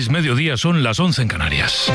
país, mediodía, son las 11 en Canarias.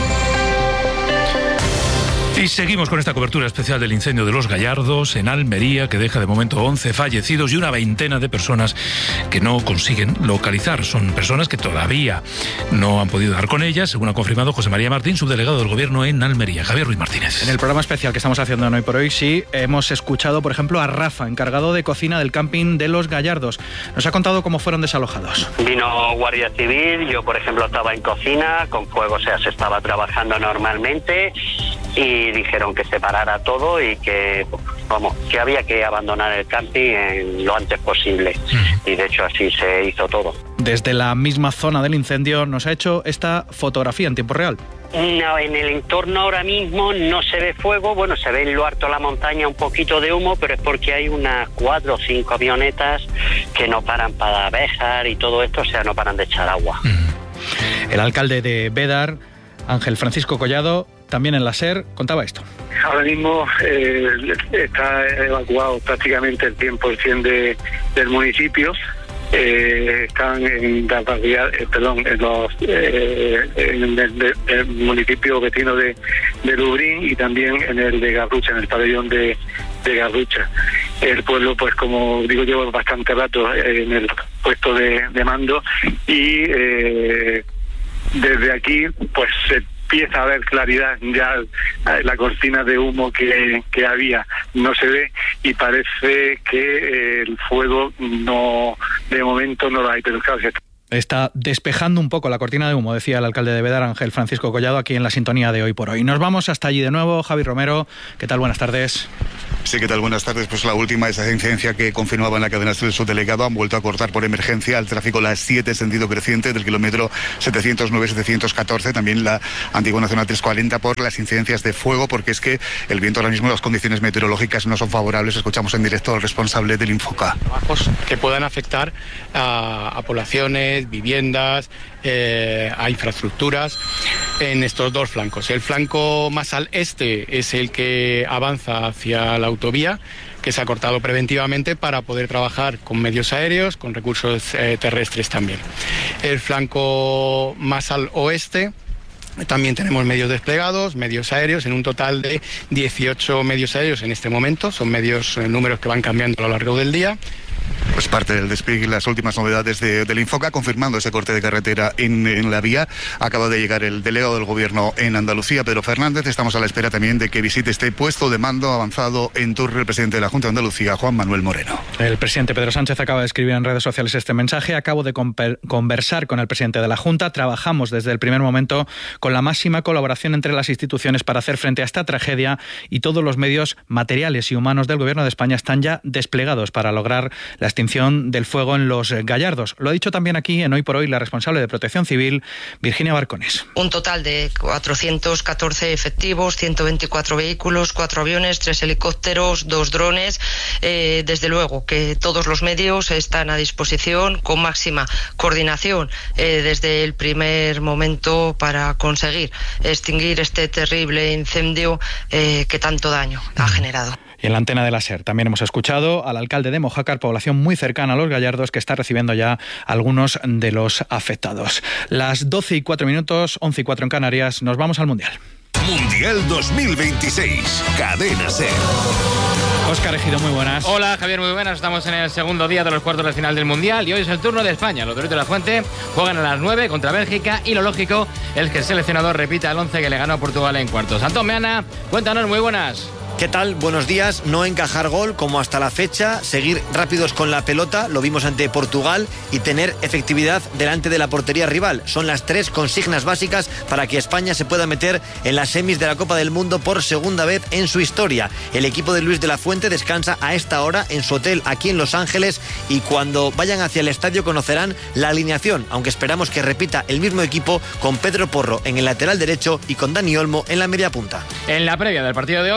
Y seguimos con esta cobertura especial del incendio de Los Gallardos en Almería, que deja de momento 11 fallecidos y una veintena de personas que no consiguen localizar. Son personas que todavía no han podido dar con ellas, según ha confirmado José María Martín, subdelegado del Gobierno en Almería. Javier Ruiz Martínez. En el programa especial que estamos haciendo en Hoy por Hoy, sí, hemos escuchado, por ejemplo, a Rafa, encargado de cocina del camping de Los Gallardos. Nos ha contado cómo fueron desalojados. Vino Guardia Civil, yo, por ejemplo, estaba en cocina, con fuego, o sea, se estaba trabajando normalmente, y dijeron que se parara todo y que había que abandonar el camping en lo antes posible. Y de hecho así se hizo todo. Desde la misma zona del incendio nos ha hecho esta fotografía en tiempo real. No, en el entorno ahora mismo no se ve fuego, bueno, se ve en lo alto de la montaña un poquito de humo, pero es porque hay unas 4 o 5 avionetas que no paran para abejas y todo esto, o sea, no paran de echar agua. El alcalde de Bédar, Ángel Francisco Collado, también en la SER, contaba esto. Ahora mismo está evacuado prácticamente el 100% del municipio. Están en el municipio vecino de Lubrín y también en el de Garrucha, en el pabellón de Garrucha. El pueblo, pues como digo, lleva bastante rato en el puesto de mando y desde aquí pues se empieza a haber claridad, ya la cortina de humo que había no se ve y parece que el fuego no, de momento no lo hay, pero claro, está despejando un poco la cortina de humo, decía el alcalde de Bédar, Ángel Francisco Collado, aquí en la sintonía de Hoy por Hoy. Nos vamos hasta allí de nuevo. Javi Romero, ¿qué tal? Buenas tardes. Sí, ¿qué tal? Buenas tardes. Pues la última, esa incidencia que confirmaba en la cadena del subdelegado, han vuelto a cortar por emergencia el tráfico las 7 sentido creciente del kilómetro 709-714, también la antigua Nacional 340 por las incidencias de fuego, porque es que el viento ahora mismo, las condiciones meteorológicas no son favorables. Escuchamos en directo al responsable del Infoca. Trabajos que puedan afectar a poblaciones, viviendas, a infraestructuras en estos dos flancos. El flanco más al este es el que avanza hacia la autovía, que se ha cortado preventivamente para poder trabajar con medios aéreos, con recursos terrestres también. El flanco más al oeste también tenemos medios desplegados, medios aéreos, en un total de 18 medios aéreos en este momento. Son números que van cambiando a lo largo del día. Pues parte del despliegue y las últimas novedades del Infoca, confirmando ese corte de carretera en la vía. Acaba de llegar el delegado del Gobierno en Andalucía, Pedro Fernández. Estamos a la espera también de que visite este puesto de mando avanzado en Turre el presidente de la Junta de Andalucía, Juan Manuel Moreno. El presidente Pedro Sánchez acaba de escribir en redes sociales este mensaje. Acabo de conversar con el presidente de la Junta. Trabajamos desde el primer momento con la máxima colaboración entre las instituciones para hacer frente a esta tragedia y todos los medios materiales y humanos del Gobierno de España están ya desplegados para lograr la extinción del fuego en Los Gallardos. Lo ha dicho también aquí en Hoy por Hoy la responsable de Protección Civil, Virginia Barcones. Un total de 414 efectivos, 124 vehículos, 4 aviones, 3 helicópteros, 2 drones. Desde luego que todos los medios están a disposición con máxima coordinación desde el primer momento para conseguir extinguir este terrible incendio que tanto daño ha generado. Y en la antena de la SER también hemos escuchado al alcalde de Mojácar, población muy cercana a Los Gallardos, que está recibiendo ya algunos de los afectados. Las 12:04, 11:04 en Canarias, nos vamos al Mundial. Mundial 2026, Cadena SER. Óscar Ejido, muy buenas. Hola Javier, muy buenas. Estamos en el segundo día de los cuartos de final del Mundial y hoy es el turno de España. Los Doritos de la Fuente juegan a las 9 contra Bélgica y lo lógico es que el seleccionador repita el 11 que le ganó a Portugal en cuartos. Antón Meana, cuéntanos, muy buenas. ¿Qué tal? Buenos días. No encajar gol como hasta la fecha, seguir rápidos con la pelota, lo vimos ante Portugal, y tener efectividad delante de la portería rival. Son las 3 consignas básicas para que España se pueda meter en las semis de la Copa del Mundo por segunda vez en su historia. El equipo de Luis de la Fuente descansa a esta hora en su hotel aquí en Los Ángeles y cuando vayan hacia el estadio conocerán la alineación, aunque esperamos que repita el mismo equipo con Pedro Porro en el lateral derecho y con Dani Olmo en la media punta. En la previa del partido de hoy ya se sabía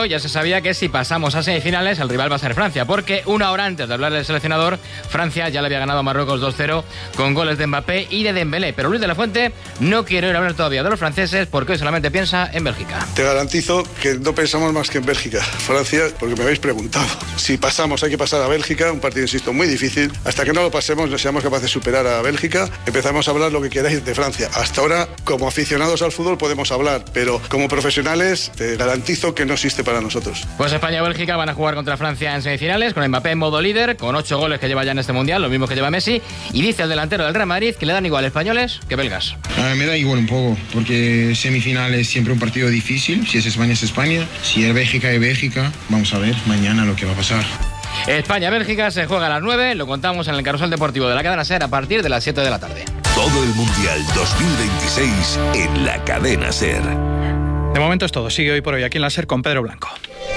sabía que si pasamos a semifinales el rival va a ser Francia, porque una hora antes de hablar del seleccionador, Francia ya le había ganado a Marruecos 2-0 con goles de Mbappé y de Dembélé. Pero Luis de la Fuente no quiere ir a hablar todavía de los franceses porque hoy solamente piensa en Bélgica. Te garantizo que no pensamos más que en Bélgica. Francia, porque me habéis preguntado. Si pasamos, hay que pasar a Bélgica, un partido, insisto, muy difícil. Hasta que no lo pasemos, no seamos capaces de superar a Bélgica, empezamos a hablar lo que queráis de Francia. Hasta ahora, como aficionados al fútbol podemos hablar, pero como profesionales te garantizo que no existe para nosotros. Pues España y Bélgica van a jugar contra Francia en semifinales, con Mbappé en modo líder, con 8 goles que lleva ya en este Mundial, lo mismo que lleva Messi, y dice el delantero del Real Madrid que le dan igual españoles que belgas. Me da igual un poco, porque semifinal es siempre un partido difícil. Si es España, es España. Si es Bélgica, es Bélgica. Vamos a ver mañana lo que va a pasar. España-Bélgica se juega a las 9, lo contamos en el Carrusel Deportivo de la Cadena SER a partir de las 7 de la tarde. Todo el Mundial 2026 en la Cadena SER. De momento es todo. Sigue hoy por hoy aquí en la SER con Pedro Blanco.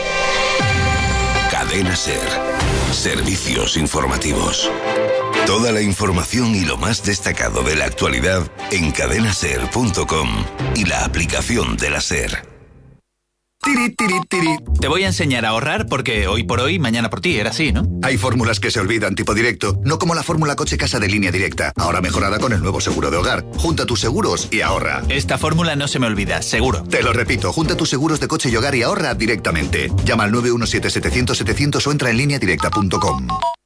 Cadena SER. Servicios informativos. Toda la información y lo más destacado de la actualidad en cadenaser.com y la aplicación de la SER. Tiri, tiri, tiri. Te voy a enseñar a ahorrar porque hoy por hoy, mañana por ti, era así, ¿no? Hay fórmulas que se olvidan tipo directo, no como la fórmula coche-casa de Línea Directa, ahora mejorada con el nuevo seguro de hogar. Junta tus seguros y ahorra. Esta fórmula no se me olvida, seguro. Te lo repito, junta tus seguros de coche y hogar y ahorra directamente. Llama al 917-700-700 o entra en lineadirecta.com.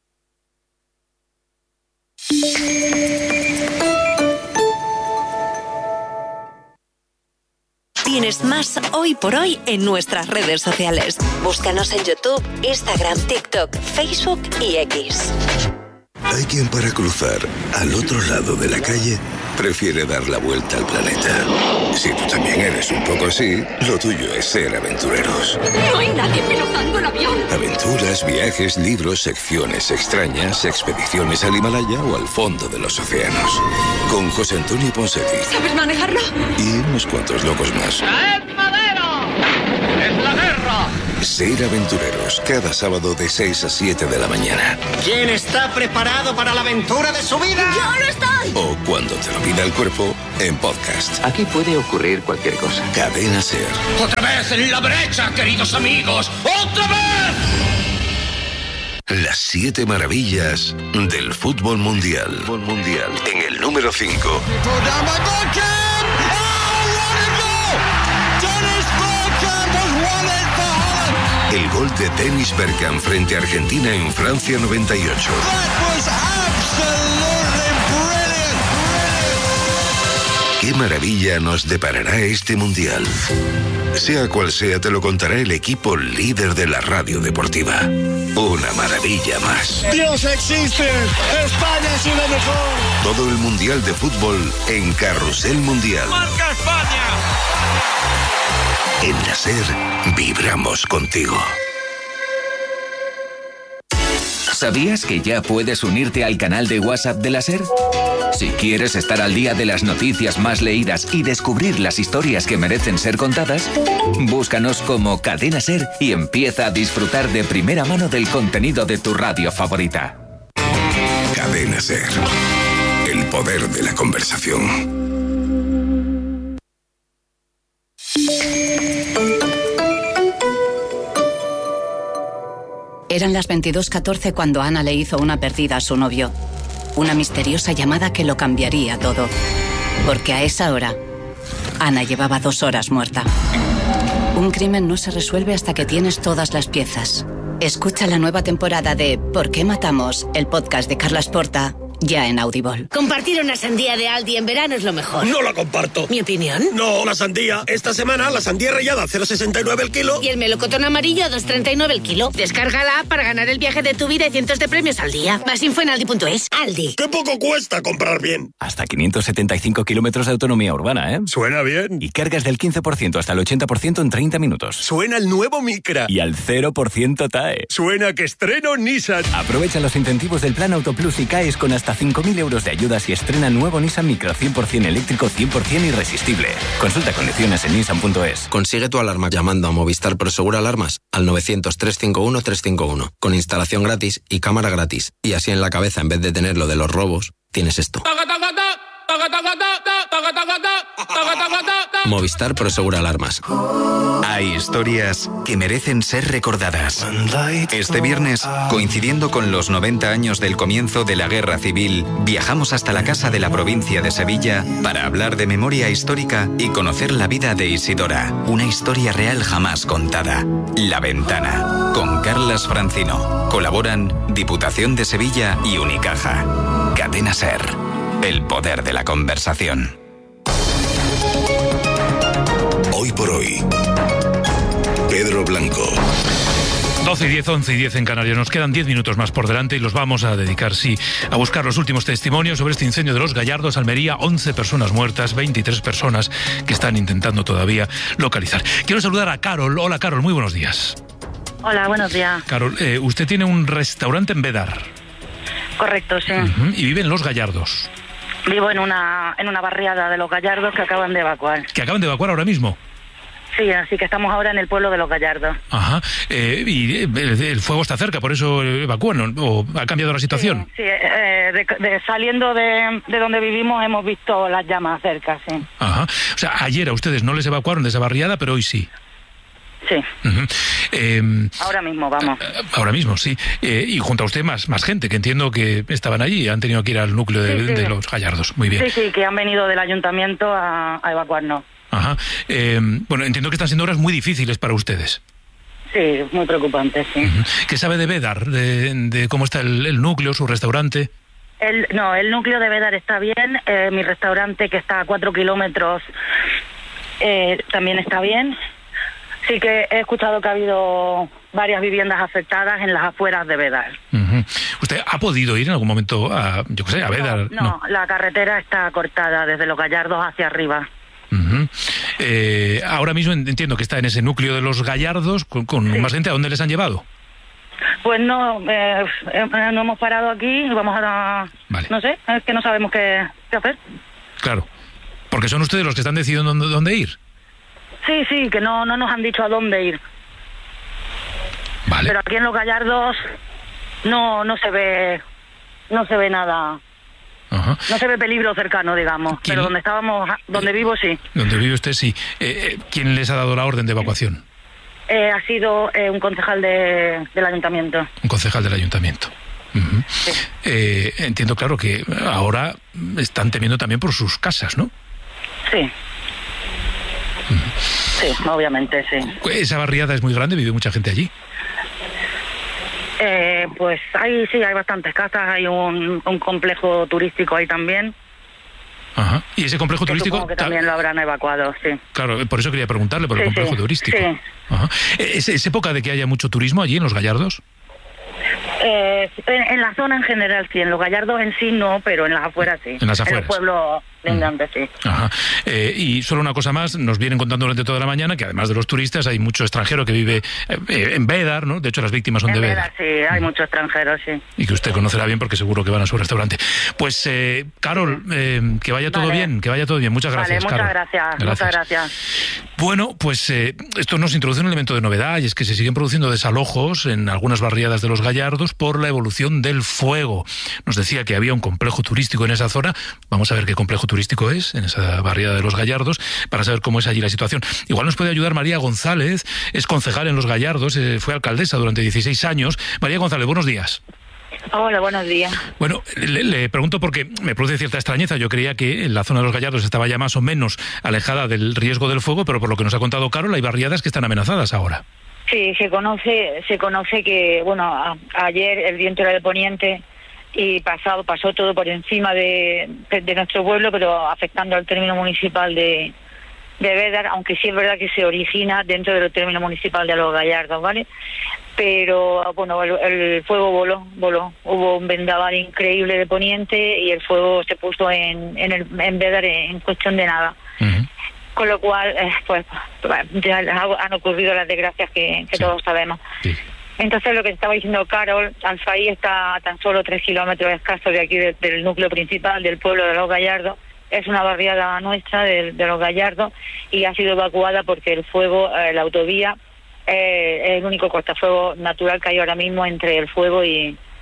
Tienes más hoy por hoy en nuestras redes sociales. Búscanos en YouTube, Instagram, TikTok, Facebook y X. Hay quien para cruzar al otro lado de la calle prefiere dar la vuelta al planeta. Si tú también eres un poco así, lo tuyo es ser aventureros. ¡No hay nadie pilotando el avión! Aventuras, viajes, libros, secciones extrañas, expediciones al Himalaya o al fondo de los océanos. Con José Antonio Ponseti. ¿Sabes manejarlo? Y unos cuantos locos más. ¡Es madera! ¡Es la guerra! Ser aventureros, cada sábado de 6 a 7 de la mañana. ¿Quién está preparado para la aventura de su vida? ¡Yo no estoy! O cuando te lo pida el cuerpo, en podcast. Aquí puede ocurrir cualquier cosa. Cadena SER. ¡Otra vez en la brecha, queridos amigos! ¡Otra vez! Las 7 maravillas del fútbol mundial. En el número 5. El gol de Dennis Bergkamp frente a Argentina en Francia 98. ¿Qué maravilla nos deparará este mundial? Sea cual sea, te lo contará el equipo líder de la radio deportiva. Una maravilla más. ¡Dios existe! ¡España es lo mejor! Todo el mundial de fútbol en Carrusel Mundial. ¡Marca España! En la SER vibramos contigo. ¿Sabías que ya puedes unirte al canal de WhatsApp de la SER? Si quieres estar al día de las noticias más leídas y descubrir las historias que merecen ser contadas, búscanos como Cadena SER y empieza a disfrutar de primera mano del contenido de tu radio favorita. Cadena SER. El poder de la conversación. Eran las 22:14 cuando Ana le hizo una perdida a su novio. Una misteriosa llamada que lo cambiaría todo. Porque a esa hora, Ana llevaba 2 horas muerta. Un crimen no se resuelve hasta que tienes todas las piezas. Escucha la nueva temporada de ¿Por qué matamos?, el podcast de Carlas Porta, ya en Audible. Compartir una sandía de Aldi en verano es lo mejor. No la comparto. ¿Mi opinión? No, la sandía. Esta semana la sandía rallada a 0,69 el kilo. Y el melocotón amarillo a 2,39 el kilo. Descárgala para ganar el viaje de tu vida y cientos de premios al día. Más info en aldi.es. Aldi. ¡Qué poco cuesta comprar bien! Hasta 575 kilómetros de autonomía urbana, ¿eh? Suena bien. Y cargas del 15% hasta el 80% en 30 minutos. Suena el nuevo Micra. Y al 0% TAE. Suena que estreno Nissan. Aprovecha los incentivos del Plan Auto Plus y caes con hasta 5.000 euros de ayudas y estrena nuevo Nissan Micra 100% eléctrico, 100% irresistible. Consulta condiciones en nissan.es. Consigue tu alarma llamando a Movistar Prosegur Alarmas al 900-351-351 con instalación gratis y cámara gratis. Y así en la cabeza, en vez de tener lo de los robos, tienes esto. Movistar Prosegura Alarmas. Hay historias que merecen ser recordadas. Este viernes, coincidiendo con los 90 años del comienzo de la Guerra Civil, viajamos hasta la Casa de la Provincia de Sevilla para hablar de memoria histórica y conocer la vida de Isidora, una historia real jamás contada. La Ventana, con Carlas Francino. Colaboran Diputación de Sevilla y Unicaja. Cadena SER, el poder de la conversación. Hoy por hoy, Pedro Blanco. 12 y 10, 11 y 10 en Canarias. Nos quedan 10 minutos más por delante y los vamos a dedicar, a buscar los últimos testimonios sobre este incendio de Los Gallardos, Almería. 11 personas muertas, 23 personas que están intentando todavía localizar. Quiero saludar a Carol. Hola, Carol, muy buenos días. Hola, buenos días. Carol, usted tiene un restaurante en Bédar. Correcto, sí. Y vive en Los Gallardos. Vivo en una barriada de Los Gallardos que acaban de evacuar. ¿Que acaban de evacuar ahora mismo? Sí, así que estamos ahora en el pueblo de Los Gallardos. Ajá. Y el fuego está cerca, por eso evacúan, ¿o ha cambiado la situación? Sí, saliendo de donde vivimos hemos visto las llamas cerca, sí. Ajá. O sea, ayer a ustedes no les evacuaron de esa barriada, pero hoy sí. Sí. Ahora mismo, vamos. Ahora mismo, sí. Y junto a usted más gente, que entiendo que estaban allí, han tenido que ir al núcleo de Los Gallardos. Muy bien. Sí, que han venido del ayuntamiento a evacuarnos. Ajá. Bueno, entiendo que están siendo horas muy difíciles para ustedes. Sí, muy preocupante, sí. ¿Qué sabe de Bédar? De cómo está el núcleo, su restaurante? El núcleo de Bédar está bien. Mi restaurante, que está a 4 kilómetros, también está bien. Sí que he escuchado que ha habido varias viviendas afectadas en las afueras de Bédar. ¿Usted ha podido ir en algún momento a Bédar? No, la carretera está cortada desde Los Gallardos hacia arriba. Ahora mismo entiendo que está en ese núcleo de Los Gallardos con más gente. ¿A dónde les han llevado? Pues no hemos parado aquí y vamos a... Vale. No sé, es que no sabemos qué hacer. Claro, porque son ustedes los que están decidiendo dónde ir. Sí, que no nos han dicho a dónde ir. Vale. Pero aquí en Los Gallardos no se ve nada. Ajá. No se ve peligro cercano, digamos. Pero donde vivo, sí. Donde vive usted, sí. ¿Quién les ha dado la orden de evacuación? Ha sido un concejal del ayuntamiento. Un concejal del ayuntamiento. Sí. Entiendo, claro, que ahora están temiendo también por sus casas, ¿no? Sí. Sí, obviamente, sí. ¿Esa barriada es muy grande? ¿Vive mucha gente allí? Pues hay bastantes casas, hay un complejo turístico ahí también. Ajá. ¿Y ese complejo turístico? Supongo que también lo habrán evacuado, sí. Claro, por eso quería preguntarle por el complejo turístico. Sí. Ajá. ¿Es época de que haya mucho turismo allí en Los Gallardos? En la zona en general sí, en Los Gallardos en sí no, pero en las afueras sí. En las afueras. En los pueblos lindantes, sí. Ajá. Y solo una cosa más, nos vienen contando durante toda la mañana que además de los turistas hay mucho extranjero que vive en Bédar, ¿no? De hecho las víctimas son de Bédar. Sí, hay muchos extranjeros, sí. Y que usted conocerá bien porque seguro que van a su restaurante. Pues, Carol, que vaya todo bien, Muchas gracias, Muchas Carol. gracias. Muchas gracias. Bueno, pues esto nos introduce un elemento de novedad y es que se siguen produciendo desalojos en algunas barriadas de Los Gallardos por la evolución del fuego. Nos decía que había un complejo turístico en esa zona. Vamos a ver qué complejo turístico es en esa barriada de Los Gallardos para saber cómo es allí la situación. Igual nos puede ayudar María González, es concejal en Los Gallardos, fue alcaldesa durante 16 años. María González, buenos días. Hola, buenos días. Bueno, le pregunto porque me produce cierta extrañeza. Yo creía que la zona de Los Gallardos estaba ya más o menos alejada del riesgo del fuego, pero por lo que nos ha contado Carol, hay barriadas que están amenazadas ahora. Sí, se conoce que, bueno, ayer el viento era de poniente y pasó todo por encima de nuestro pueblo, pero afectando al término municipal de Bédar, aunque sí es verdad que se origina dentro del término municipal de Los Gallardos, ¿vale? Pero, bueno, el fuego voló. Hubo un vendaval increíble de poniente y el fuego se puso en Bédar en cuestión de nada. Uh-huh. Con lo cual, pues ya han ocurrido las desgracias que sí, todos sabemos. Sí. Entonces, lo que estaba diciendo Carol, Alfaí está a tan solo 3 kilómetros escasos de aquí del núcleo principal del pueblo de Los Gallardos. Es una barriada nuestra de Los Gallardos y ha sido evacuada porque el fuego, la autovía, es el único cortafuegos natural que hay ahora mismo entre el fuego y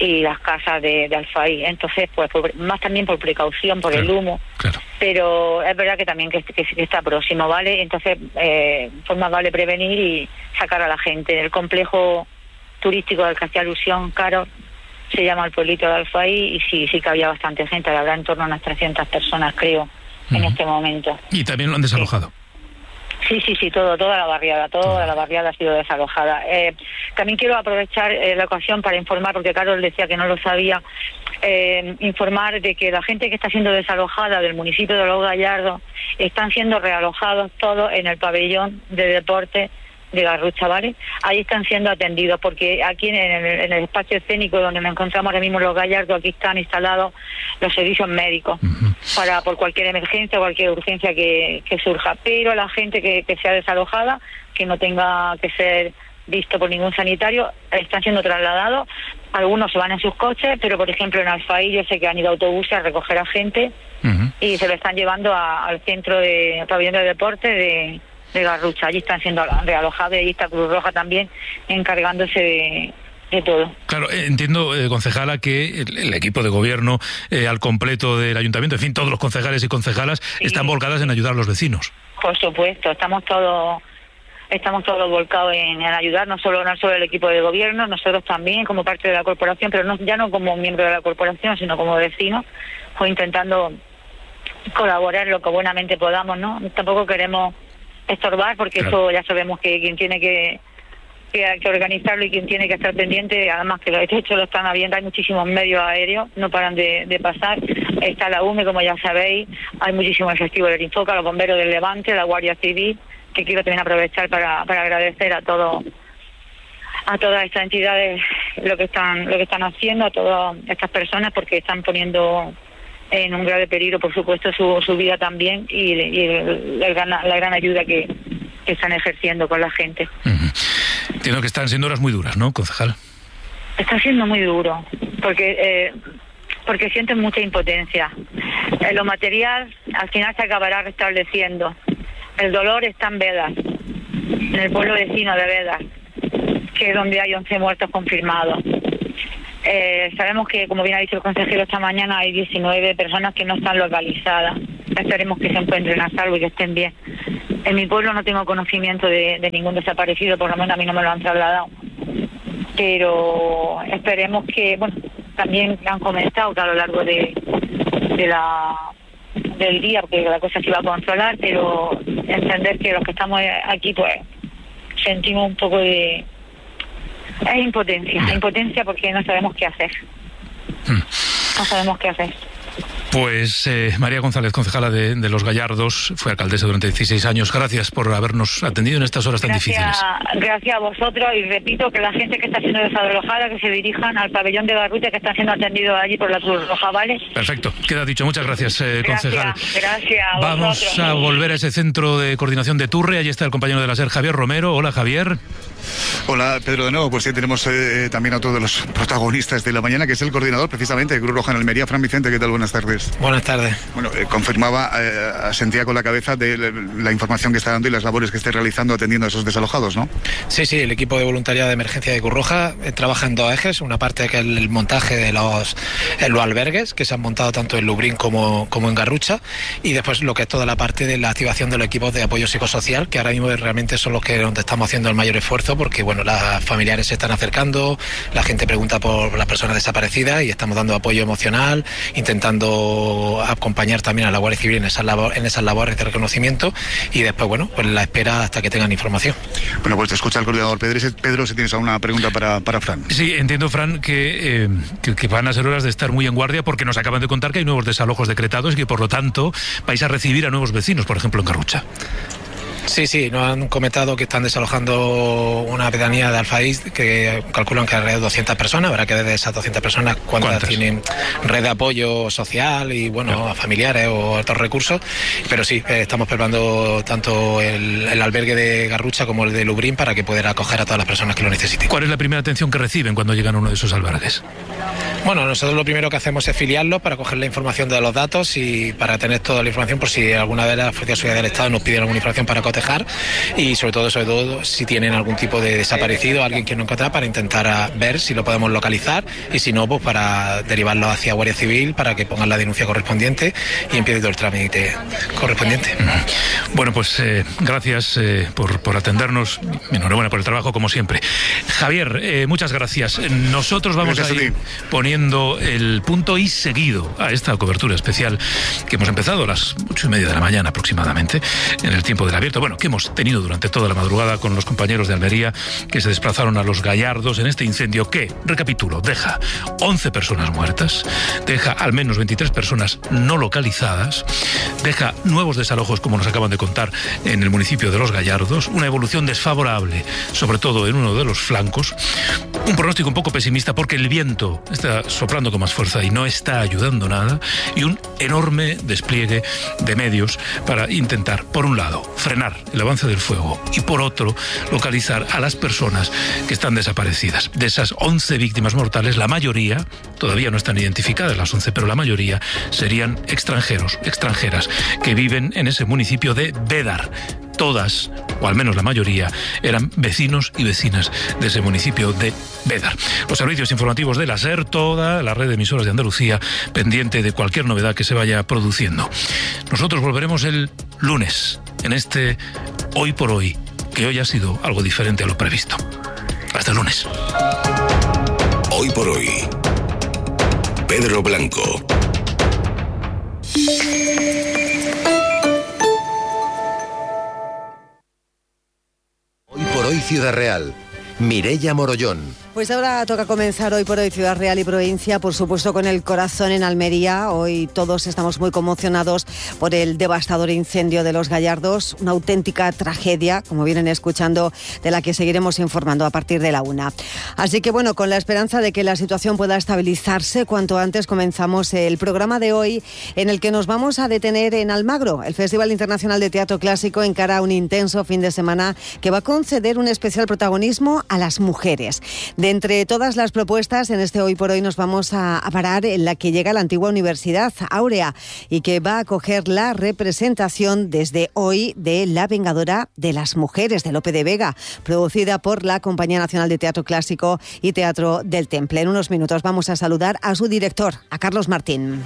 y las casas de Alfaí. Entonces, pues más también por precaución, por el humo. Claro. Pero es verdad que también que está próximo, ¿vale? Entonces, pues más vale prevenir y sacar a la gente. El complejo turístico del que hacía alusión, Caro, se llama el pueblito de Alfaí, y sí que había bastante gente, habrá en torno a unas 300 personas, creo, en este momento. Y también lo han desalojado. Sí, toda la barriada ha sido desalojada. También quiero aprovechar la ocasión para informar, porque Carol decía que no lo sabía, informar de que la gente que está siendo desalojada del municipio de Los Gallardos están siendo realojados todos en el pabellón de deporte de Garrucha, ¿vale? Ahí están siendo atendidos, porque aquí en el espacio escénico donde nos encontramos ahora mismo en Los Gallardos, aquí están instalados los servicios médicos por cualquier emergencia o cualquier urgencia que surja. Pero la gente que sea desalojada, que no tenga que ser visto por ningún sanitario, están siendo trasladados. Algunos se van en sus coches, pero por ejemplo en Alfaí yo sé que han ido autobuses a recoger a gente y se lo están llevando al centro de pabellón de deporte de Garrucha. Allí están siendo realojados y allí está Cruz Roja también encargándose de todo. Claro, entiendo, concejala, que el equipo de gobierno al completo del ayuntamiento, en fin, todos los concejales y concejalas están volcadas en ayudar a los vecinos. Por supuesto, estamos todos volcados en ayudar, no solo el equipo de gobierno, nosotros también como parte de la corporación, pero ya no como miembro de la corporación, sino como vecinos, pues intentando colaborar lo que buenamente podamos, ¿no? Tampoco queremos estorbar, porque eso ya sabemos que quien tiene que organizarlo y quien tiene que estar pendiente, además que de hecho lo están habiendo, hay muchísimos medios aéreos, no paran de pasar, está la UME, como ya sabéis, hay muchísimos efectivos del Infoca, los bomberos del Levante, la Guardia Civil, que quiero también aprovechar para agradecer a todas estas entidades lo que están haciendo, a todas estas personas, porque están poniendo en un grave peligro, por supuesto, su vida también, y la gran ayuda que están ejerciendo con la gente. Entiendo que están siendo horas muy duras, ¿no, concejal? Está siendo muy duro, porque sienten mucha impotencia. Lo material al final se acabará restableciendo. El dolor está en Bedas, en el pueblo vecino de Bedas, que es donde hay 11 muertos confirmados. Sabemos que, como bien ha dicho el consejero esta mañana, hay 19 personas que no están localizadas. Esperemos que se encuentren a salvo y que estén bien. En mi pueblo no tengo conocimiento de ningún desaparecido, por lo menos a mí no me lo han trasladado. Pero esperemos que, bueno, también han comentado que a lo largo del día, porque la cosa se iba a controlar, pero entender que los que estamos aquí, pues, sentimos un poco de... Es impotencia porque no sabemos qué hacer. No sabemos qué hacer. Pues María González, concejala de Los Gallardos, fue alcaldesa durante 16 años. Gracias por habernos atendido en estas horas tan difíciles. Gracias a vosotros, y repito que la gente que está siendo desalojada, que se dirijan al pabellón de Garrucha, que están siendo atendidos allí por la Cruz Roja, ¿vale? Perfecto, queda dicho. Muchas gracias, concejal. Gracias. Vamos a volver a ese centro de coordinación de Turre. Allí está el compañero de la SER, Javier Romero. Hola, Javier. Hola, Pedro, de nuevo. Pues sí, tenemos también a otro de los protagonistas de la mañana, que es el coordinador precisamente de Cruz Roja en Almería, Fran Vicente. ¿Qué tal? Buenas tardes. Buenas tardes. Bueno, confirmaba, asentía con la cabeza de la información que está dando y las labores que esté realizando atendiendo a esos desalojados, ¿no? Sí, el equipo de voluntariado de emergencia de Cruz Roja trabaja en dos ejes. Una parte que es el montaje de los albergues, que se han montado tanto en Lubrín como en Garrucha, y después lo que es toda la parte de la activación de los equipos de apoyo psicosocial, que ahora mismo realmente son los que donde estamos haciendo el mayor esfuerzo, porque bueno, las familiares se están acercando, la gente pregunta por las personas desaparecidas y estamos dando apoyo emocional, intentando acompañar también a la Guardia Civil en esas labores de reconocimiento, y después, bueno, pues la espera hasta que tengan información. Bueno, pues te escucha el coordinador Pedro, si tienes alguna pregunta para Fran. Sí, entiendo, Fran, que van a ser horas de estar muy en guardia, porque nos acaban de contar que hay nuevos desalojos decretados y que por lo tanto vais a recibir a nuevos vecinos, por ejemplo en Garrucha. Sí, nos han comentado que están desalojando una pedanía de Alfaí, que calculan que alrededor de 200 personas. Habrá que ver de esas 200 personas cuántas tienen red de apoyo social y, bueno, a familiares o otros recursos. Pero sí, estamos preparando tanto el albergue de Garrucha como el de Lubrín para que puedan acoger a todas las personas que lo necesiten. ¿Cuál es la primera atención que reciben cuando llegan a uno de esos albergues? Bueno, nosotros lo primero que hacemos es filiarlos para coger la información de los datos y para tener toda la información por si alguna de las fuerzas de seguridad del Estado nos piden alguna información para cotejar y sobre todo si tienen algún tipo de desaparecido, alguien que no encuentra, para intentar ver si lo podemos localizar y si no, pues para derivarlo hacia Guardia Civil para que pongan la denuncia correspondiente y empiece todo el trámite correspondiente. Bueno, pues gracias por atendernos. Enhorabuena por el trabajo, como siempre. Javier, muchas gracias. Nosotros vamos a ir poniendo el punto y seguido a esta cobertura especial que hemos empezado a las 8:30 de la mañana aproximadamente, en el tiempo del abierto. Bueno, que hemos tenido durante toda la madrugada con los compañeros de Almería que se desplazaron a Los Gallardos en este incendio que, recapitulo, deja 11 personas muertas, deja al menos 23 personas no localizadas, deja nuevos desalojos, como nos acaban de contar, en el municipio de Los Gallardos, una evolución desfavorable, sobre todo en uno de los flancos, un pronóstico un poco pesimista porque el viento está soplando con más fuerza y no está ayudando nada, y un enorme despliegue de medios para intentar, por un lado, frenar el avance del fuego y por otro, localizar a las personas que están desaparecidas. De esas 11 víctimas mortales, la mayoría, todavía no están identificadas las 11, pero la mayoría serían extranjeros, extranjeras, que viven en ese municipio de Bédar. Todas, o al menos la mayoría, eran vecinos y vecinas de ese municipio de Bédar. Los servicios informativos de la SER, toda la red de emisoras de Andalucía, pendiente de cualquier novedad que se vaya produciendo. Nosotros volveremos el lunes, en este Hoy por Hoy, que hoy ha sido algo diferente a lo previsto. Hasta el lunes. Hoy por Hoy. Pedro Blanco. Hoy por Hoy Ciudad Real. Mireia Morollón. Pues ahora toca comenzar Hoy por Hoy Ciudad Real y Provincia, por supuesto con el corazón en Almería. Hoy todos estamos muy conmocionados por el devastador incendio de Los Gallardos, una auténtica tragedia, como vienen escuchando, de la que seguiremos informando a partir de la 1. Así que bueno, con la esperanza de que la situación pueda estabilizarse cuanto antes, comenzamos el programa de hoy, en el que nos vamos a detener en Almagro. El Festival Internacional de Teatro Clásico encara un intenso fin de semana que va a conceder un especial protagonismo a las mujeres. De entre todas las propuestas, en este Hoy por Hoy nos vamos a parar en la que llega la antigua Universidad Áurea y que va a acoger la representación desde hoy de La Vengadora de las Mujeres, de Lope de Vega, producida por la Compañía Nacional de Teatro Clásico y Teatro del Temple. En unos minutos vamos a saludar a su director, a Carlos Martín.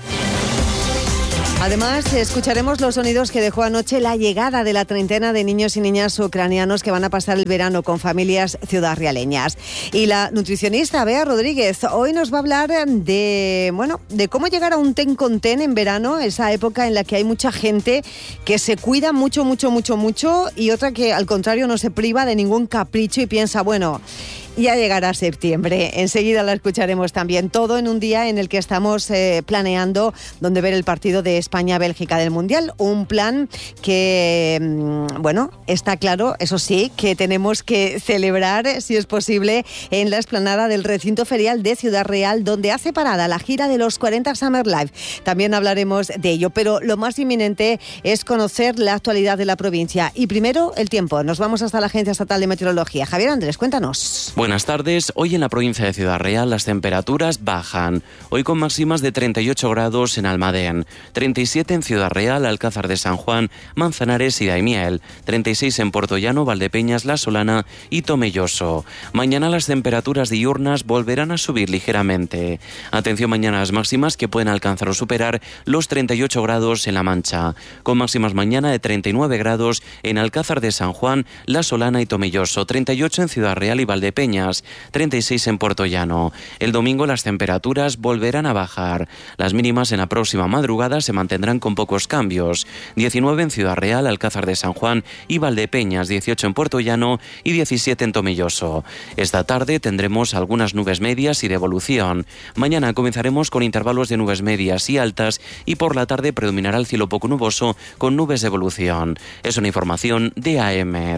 Además, escucharemos los sonidos que dejó anoche la llegada de la treintena de niños y niñas ucranianos que van a pasar el verano con familias ciudadrealeñas. Y la nutricionista Bea Rodríguez hoy nos va a hablar de cómo llegar a un ten con ten en verano, esa época en la que hay mucha gente que se cuida mucho y otra que al contrario no se priva de ningún capricho y piensa, bueno, ya llegará septiembre. Enseguida la escucharemos también. Todo en un día en el que estamos planeando dónde ver el partido de España-Bélgica del Mundial. Un plan que, está claro, eso sí, que tenemos que celebrar, si es posible, en la explanada del recinto ferial de Ciudad Real, donde hace parada la gira de los 40 Summer Live. También hablaremos de ello, pero lo más inminente es conocer la actualidad de la provincia. Y primero, el tiempo. Nos vamos hasta la Agencia Estatal de Meteorología. Javier Andrés, cuéntanos. Buenas tardes. Hoy en la provincia de Ciudad Real las temperaturas bajan. Hoy con máximas de 38 grados en Almadén, 37 en Ciudad Real, Alcázar de San Juan, Manzanares y Daimiel, 36 en Puertollano, Valdepeñas, La Solana y Tomelloso. Mañana las temperaturas diurnas volverán a subir ligeramente. Atención mañana a las máximas que pueden alcanzar o superar los 38 grados en La Mancha, con máximas mañana de 39 grados en Alcázar de San Juan, La Solana y Tomelloso, 38 en Ciudad Real y Valdepeñas, 36 en Puertollano. El domingo las temperaturas volverán a bajar. Las mínimas en la próxima madrugada se mantendrán con pocos cambios. 19 en Ciudad Real, Alcázar de San Juan y Valdepeñas, 18 en Puertollano y 17 en Tomelloso. Esta tarde tendremos algunas nubes medias y de evolución. Mañana comenzaremos con intervalos de nubes medias y altas y por la tarde predominará el cielo poco nuboso con nubes de evolución. Es una información de AEMET.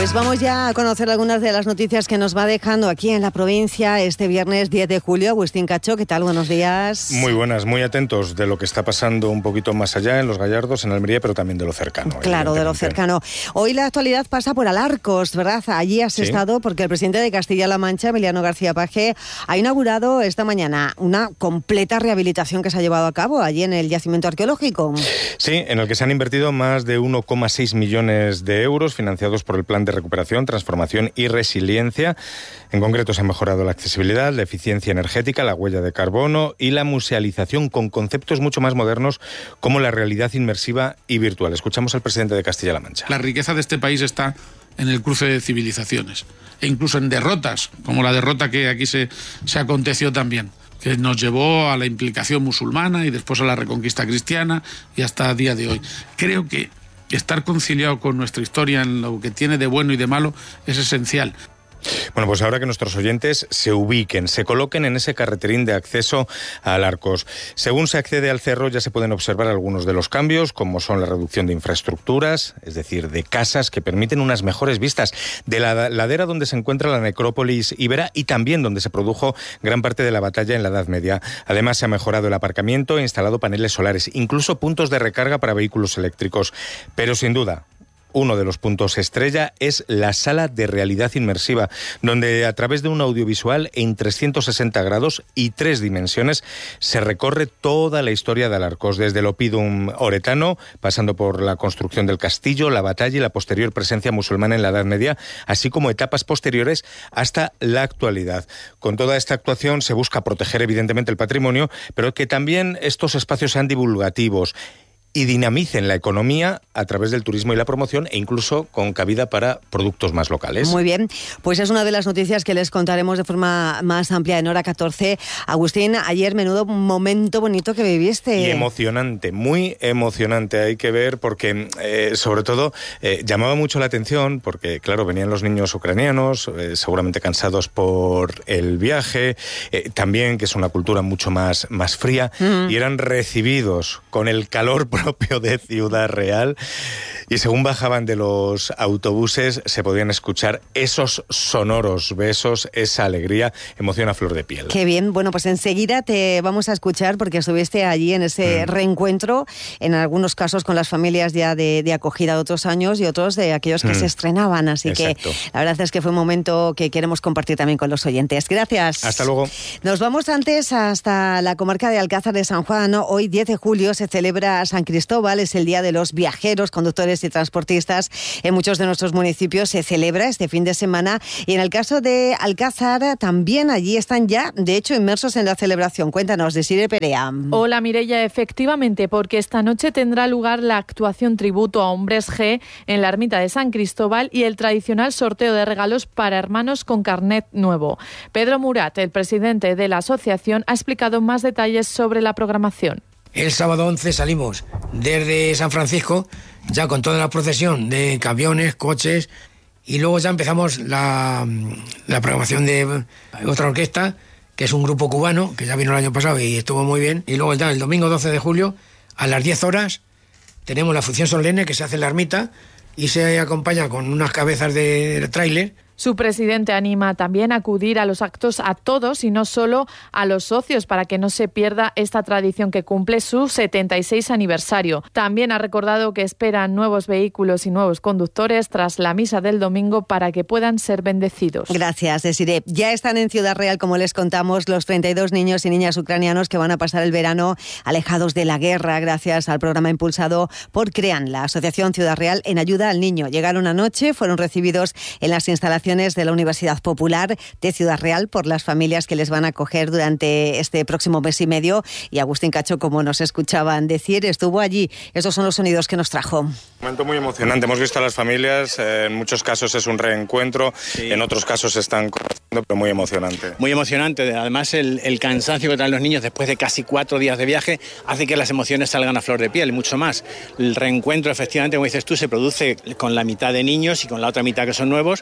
Pues vamos ya a conocer algunas de las noticias que nos va dejando aquí en la provincia este viernes 10 de julio. Agustín Cacho, ¿qué tal? Buenos días. Muy buenas, muy atentos de lo que está pasando un poquito más allá en Los Gallardos, en Almería, pero también de lo cercano. Claro, de lo cercano. Hoy la actualidad pasa por Alarcos, ¿verdad? Allí has estado porque el presidente de Castilla-La Mancha, Emiliano García Paje, ha inaugurado esta mañana una completa rehabilitación que se ha llevado a cabo allí en el yacimiento arqueológico. Sí, en el que se han invertido más de 1,6 millones de euros financiados por el Plan de Recuperación, Transformación y Resiliencia. En concreto se ha mejorado la accesibilidad, la eficiencia energética, la huella de carbono y la musealización con conceptos mucho más modernos como la realidad inmersiva y virtual. Escuchamos al presidente de Castilla-La Mancha. La riqueza de este país está en el cruce de civilizaciones e incluso en derrotas, como la derrota que aquí se aconteció también, que nos llevó a la implicación musulmana y después a la reconquista cristiana y hasta a día de hoy. Creo que estar conciliado con nuestra historia en lo que tiene de bueno y de malo es esencial. Bueno, pues ahora que nuestros oyentes se ubiquen, se coloquen en ese carreterín de acceso a Alarcos. Según se accede al cerro ya se pueden observar algunos de los cambios, como son la reducción de infraestructuras, es decir, de casas que permiten unas mejores vistas de la ladera donde se encuentra la necrópolis íbera y también donde se produjo gran parte de la batalla en la Edad Media. Además se ha mejorado el aparcamiento e instalado paneles solares, incluso puntos de recarga para vehículos eléctricos. Pero sin duda, uno de los puntos estrella es la sala de realidad inmersiva, donde a través de un audiovisual en 360 grados y 3 dimensiones se recorre toda la historia de Alarcos, desde el Oppidum oretano, pasando por la construcción del castillo, la batalla y la posterior presencia musulmana en la Edad Media, así como etapas posteriores hasta la actualidad. Con toda esta actuación se busca proteger evidentemente el patrimonio, pero que también estos espacios sean divulgativos y dinamicen la economía a través del turismo y la promoción e incluso con cabida para productos más locales. Muy bien, pues es una de las noticias que les contaremos de forma más amplia en Hora 14. Agustín, ayer menudo momento bonito que viviste. Y emocionante, muy emocionante, hay que ver porque sobre todo llamaba mucho la atención porque claro, venían los niños ucranianos, seguramente cansados por el viaje, también que es una cultura mucho más fría, y eran recibidos con el calor propio de Ciudad Real, y según bajaban de los autobuses se podían escuchar esos sonoros besos, esa alegría, emoción a flor de piel. Qué bien, bueno, pues enseguida te vamos a escuchar porque estuviste allí en ese reencuentro, en algunos casos con las familias ya de acogida de otros años y otros de aquellos que se estrenaban, así Exacto. Que la verdad es que fue un momento que queremos compartir también con los oyentes. Gracias. Hasta luego. Nos vamos antes hasta la comarca de Alcázar de San Juan. Hoy 10 de julio se celebra San Cristóbal, es el Día de los Viajeros, Conductores y Transportistas. En muchos de nuestros municipios se celebra este fin de semana y en el caso de Alcázar también allí están ya, de hecho, inmersos en la celebración. Cuéntanos, Desiree Perea. Hola Mireia, efectivamente, porque esta noche tendrá lugar la actuación tributo a Hombres G en la ermita de San Cristóbal y el tradicional sorteo de regalos para hermanos con carnet nuevo. Pedro Murat, el presidente de la asociación, ha explicado más detalles sobre la programación. El sábado 11 salimos desde San Francisco, ya con toda la procesión de camiones, coches, y luego ya empezamos la programación de otra orquesta, que es un grupo cubano, que ya vino el año pasado y estuvo muy bien. Y luego ya el domingo 12 de julio, a las 10 horas, tenemos la función solemne que se hace en la ermita y se acompaña con unas cabezas de tráiler. Su presidente anima también a acudir a los actos a todos y no solo a los socios para que no se pierda esta tradición que cumple su 76 aniversario. También ha recordado que esperan nuevos vehículos y nuevos conductores tras la misa del domingo para que puedan ser bendecidos. Gracias, Desiree. Ya están en Ciudad Real, como les contamos, los 32 niños y niñas ucranianos que van a pasar el verano alejados de la guerra gracias al programa impulsado por CREAN, la Asociación Ciudad Real en Ayuda al Niño. Llegaron anoche, fueron recibidos en las instalaciones de la Universidad Popular de Ciudad Real por las familias que les van a acoger durante este próximo mes y medio. Y Agustín Cacho, como nos escuchaban decir, estuvo allí. Estos son los sonidos que nos trajo. Un momento muy emocionante. Hemos visto a las familias, en muchos casos es un reencuentro, sí. En otros casos están conociendo, pero muy emocionante. Muy emocionante. Además, el cansancio que traen los niños después de casi 4 días de viaje hace que las emociones salgan a flor de piel y mucho más. El reencuentro, efectivamente, como dices tú, se produce con la mitad de niños y con la otra mitad que son nuevos, pues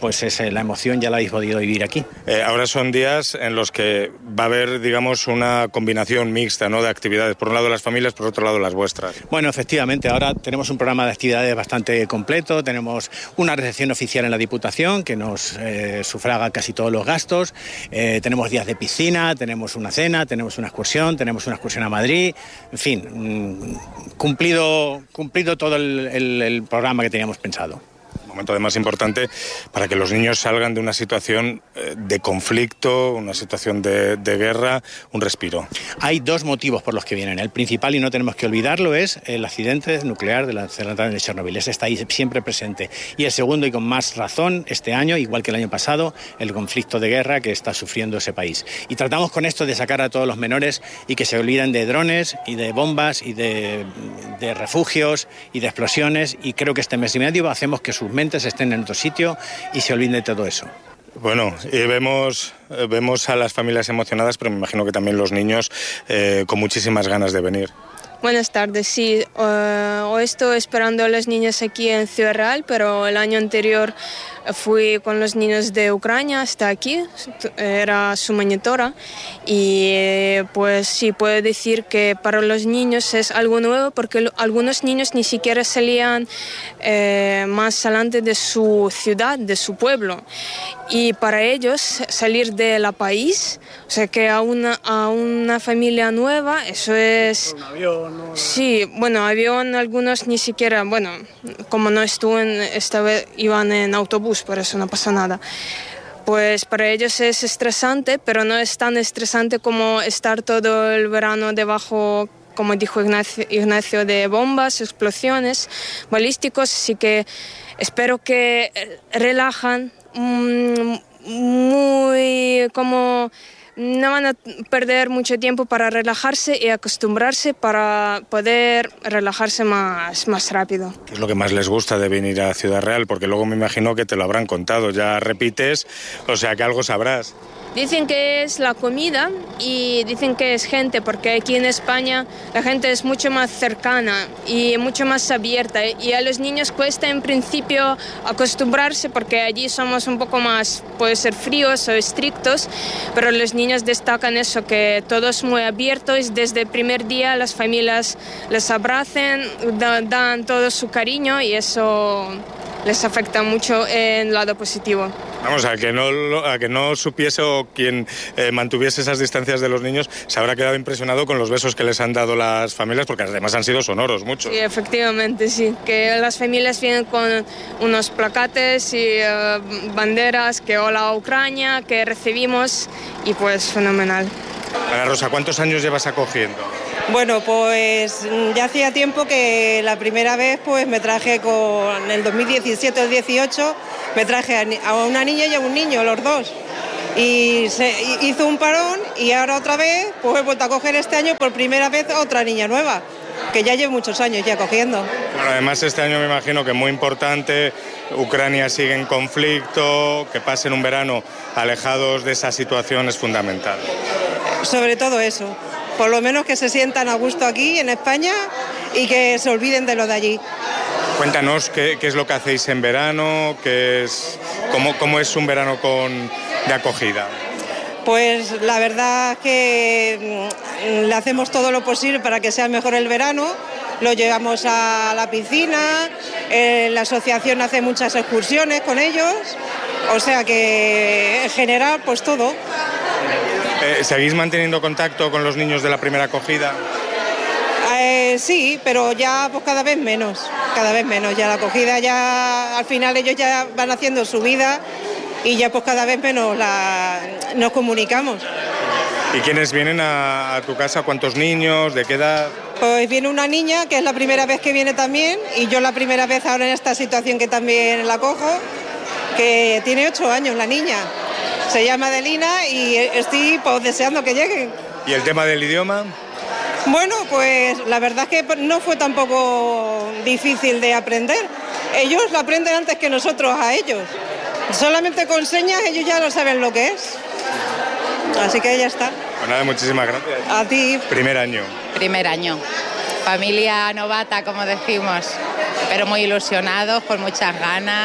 pues la emoción ya la habéis podido vivir aquí. Ahora son días en los que va a haber, digamos, una combinación mixta, ¿no?, de actividades. Por un lado las familias, por otro lado las vuestras. Bueno, efectivamente, ahora tenemos un programa de actividades bastante completo. Tenemos una recepción oficial en la Diputación que nos sufraga casi todos los gastos. Tenemos días de piscina, tenemos una cena, tenemos una excursión a Madrid. En fin, cumplido todo el programa que teníamos pensado. Un momento además importante para que los niños salgan de una situación de conflicto, una situación de guerra, un respiro. Hay dos motivos por los que vienen. El principal, y no tenemos que olvidarlo, es el accidente nuclear de la central de Chernobyl. Ese está ahí siempre presente. Y el segundo, y con más razón, este año, igual que el año pasado, el conflicto de guerra que está sufriendo ese país. Y tratamos con esto de sacar a todos los menores y que se olviden de drones y de bombas y de refugios y de explosiones, y creo que este mes y medio hacemos que sus mentes estén en otro sitio y se olviden de todo eso. Bueno, y vemos a las familias emocionadas, pero me imagino que también los niños con muchísimas ganas de venir. Buenas tardes, sí. Hoy estoy esperando a los niños aquí en Ciudad Real, pero el año anterior fui con los niños de Ucrania hasta aquí, era su monitora, y pues sí, puedo decir que para los niños es algo nuevo porque algunos niños ni siquiera salían más adelante de su ciudad, de su pueblo, y para ellos salir de la país, o sea que a una familia nueva, eso es... Un avión, ¿no? Sí, bueno, avión algunos ni siquiera, bueno, como no estuvo esta vez iban en autobús, por eso no pasa nada. Pues para ellos es estresante, pero no es tan estresante como estar todo el verano debajo, como dijo Ignacio, de bombas, explosiones, balísticos, así que espero que relajan muy como... No van a perder mucho tiempo para relajarse y acostumbrarse para poder relajarse más rápido. ¿Qué es lo que más les gusta de venir a Ciudad Real? Porque luego me imagino que te lo habrán contado, ya repites, o sea que algo sabrás. Dicen que es la comida y dicen que es gente, porque aquí en España la gente es mucho más cercana y mucho más abierta, y a los niños cuesta en principio acostumbrarse porque allí somos un poco más, puede ser fríos o estrictos, pero los niños destacan eso, que todos muy abiertos, desde el primer día las familias les abracen, dan todo su cariño y eso les afecta mucho en el lado positivo. Vamos, a que no supiese o quien mantuviese esas distancias de los niños se habrá quedado impresionado con los besos que les han dado las familias, porque además han sido sonoros, muchos. Sí, efectivamente, sí. Que las familias vienen con unos placates y banderas, que hola Ucrania, que recibimos, y pues fenomenal. Ana Rosa, ¿cuántos años llevas acogiendo? Bueno, pues ya hacía tiempo que la primera vez pues me traje en el 2017 o el 18, me traje a una niña y a un niño, los dos. Y se hizo un parón y ahora otra vez pues he vuelto a coger este año por primera vez otra niña nueva, que ya llevo muchos años ya cogiendo. Bueno, además este año me imagino que es muy importante, Ucrania sigue en conflicto, que pasen un verano alejados de esa situación es fundamental. Sobre todo eso. Por lo menos que se sientan a gusto aquí en España y que se olviden de lo de allí. Cuéntanos qué es lo que hacéis en verano, cómo es un verano de acogida. Pues la verdad es que le hacemos todo lo posible para que sea mejor el verano. Lo llevamos a la piscina, la asociación hace muchas excursiones con ellos, o sea que en general pues todo. ¿Seguís manteniendo contacto con los niños de la primera acogida? Sí, pero ya pues cada vez menos. Ya la acogida ya, al final ellos ya van haciendo su vida y ya pues cada vez menos nos comunicamos. ¿Y quiénes vienen a tu casa? ¿Cuántos niños? ¿De qué edad? Pues viene una niña, que es la primera vez que viene también, y yo la primera vez ahora en esta situación que también la cojo, que tiene 8 años la niña. Se llama Adelina y estoy pues deseando que lleguen. ¿Y el tema del idioma? Bueno, pues la verdad es que no fue tampoco difícil de aprender. Ellos lo aprenden antes que nosotros a ellos. Solamente con señas ellos ya no saben lo que es. Así que ya está. Pues nada, muchísimas gracias. A ti. Primer año. Primer año. Familia novata, como decimos, pero muy ilusionados, con muchas ganas,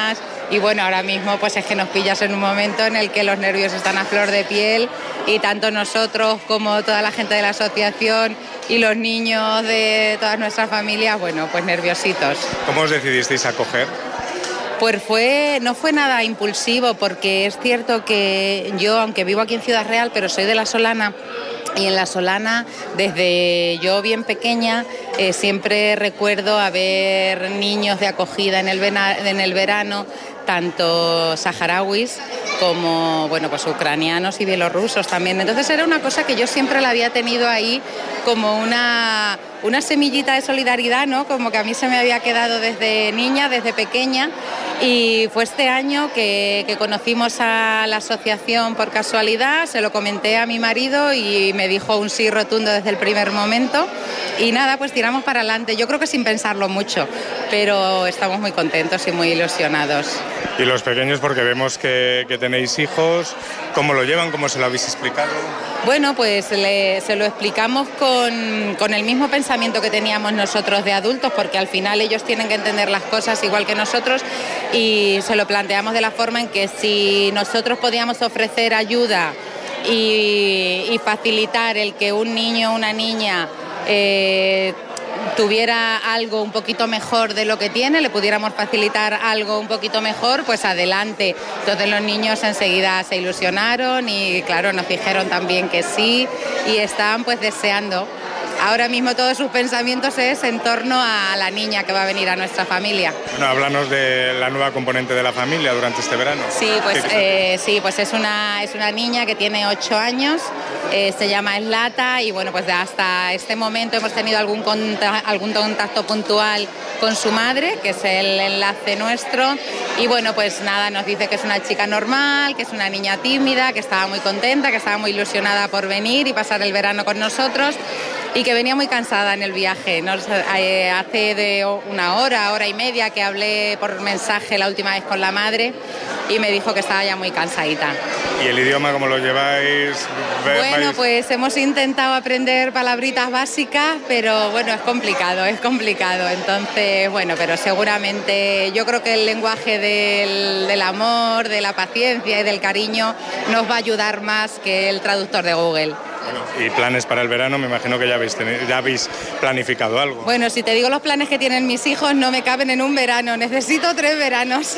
y bueno, ahora mismo pues es que nos pillas en un momento en el que los nervios están a flor de piel y tanto nosotros como toda la gente de la asociación y los niños de todas nuestras familias, bueno, pues nerviositos. ¿Cómo os decidisteis a acoger? Pues no fue nada impulsivo, porque es cierto que yo, aunque vivo aquí en Ciudad Real, pero soy de La Solana, y en La Solana, desde yo bien pequeña, siempre recuerdo haber niños de acogida en el verano, tanto saharauis como bueno, pues ucranianos y bielorrusos también. Entonces era una cosa que yo siempre la había tenido ahí como una semillita de solidaridad, ¿no? Como que a mí se me había quedado desde niña, desde pequeña, y fue este año que conocimos a la asociación por casualidad, se lo comenté a mi marido y me dijo un sí rotundo desde el primer momento y nada, pues tiramos para adelante. Yo creo que sin pensarlo mucho, pero estamos muy contentos y muy ilusionados. Y los pequeños, porque vemos que tenéis hijos, ¿cómo lo llevan? ¿Cómo se lo habéis explicado? Bueno, pues se lo explicamos con el mismo pensamiento que teníamos nosotros de adultos, porque al final ellos tienen que entender las cosas igual que nosotros, y se lo planteamos de la forma en que si nosotros podíamos ofrecer ayuda y facilitar el que un niño o una niña tuviera algo un poquito mejor de lo que tiene, le pudiéramos facilitar algo un poquito mejor, pues adelante. Entonces los niños enseguida se ilusionaron y claro, nos dijeron también que sí y están pues deseando. Ahora mismo todos sus pensamientos es en torno a la niña que va a venir a nuestra familia. Bueno, háblanos de la nueva componente de la familia durante este verano. Sí, pues es una niña que tiene 8 años, se llama Eslata y bueno, pues hasta este momento hemos tenido algún contacto puntual con su madre, que es el enlace nuestro, y bueno, pues nada, nos dice que es una chica normal, que es una niña tímida, que estaba muy contenta, que estaba muy ilusionada por venir y pasar el verano con nosotros, y que venía muy cansada en el viaje. Hace de una hora y media que hablé por mensaje la última vez con la madre y me dijo que estaba ya muy cansadita. ¿Y el idioma cómo lo lleváis? Bueno, pues hemos intentado aprender palabritas básicas, pero bueno, es complicado. Entonces, bueno, pero seguramente yo creo que el lenguaje del amor, de la paciencia y del cariño nos va a ayudar más que el traductor de Google. Bueno, y planes para el verano, me imagino que ya habéis planificado algo. Bueno, si te digo los planes que tienen mis hijos, no me caben en un verano, necesito 3 veranos.